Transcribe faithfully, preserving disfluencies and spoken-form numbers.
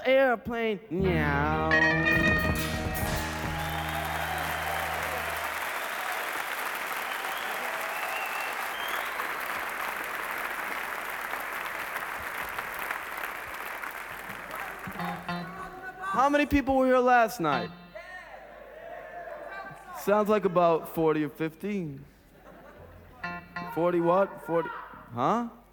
airplane. Meow. How many people were here last night? Sounds like about forty or fifty. forty what? forty, huh?